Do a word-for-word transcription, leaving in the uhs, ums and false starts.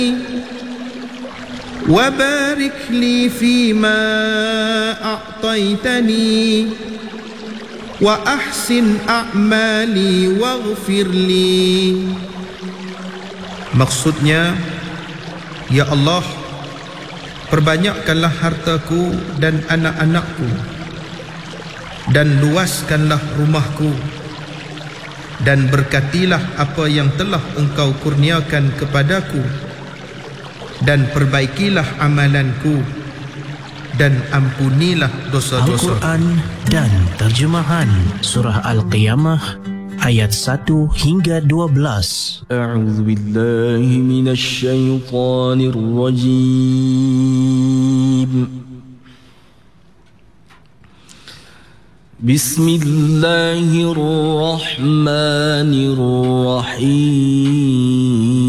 وبارك لي فيما أعطيتني وأحسن أعمالي واغفر لي. Maksudnya, ya Allah, perbanyakkanlah hartaku dan anak-anakku, dan luaskanlah rumahku, dan berkatilah apa yang telah Engkau kurniakan kepadaku, dan perbaikilah amalanku, dan ampunilah dosa-dosa. Al-Quran dan terjemahan Surah Al-Qiyamah ayat satu hingga dua belas. A'udzu billahi minasy syaithanir rajim. Bismillahirrahmanirrahim.